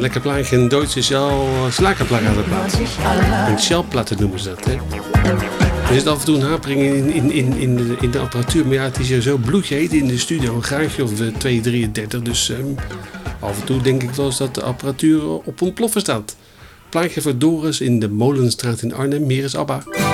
lekker plaatje. In Duits is jouw slagerplakkenplaat. Een shellplatten noemen ze dat, hè. Er zit af en toe een hapering in de apparatuur. Maar ja, het is hier zo bloedjeet in de studio. Een graadje of 2,33. Dus af en toe denk ik wel eens dat de apparatuur op ontploffen staat. Plaatje voor Doris in de Molenstraat in Arnhem. Hier is ABBA.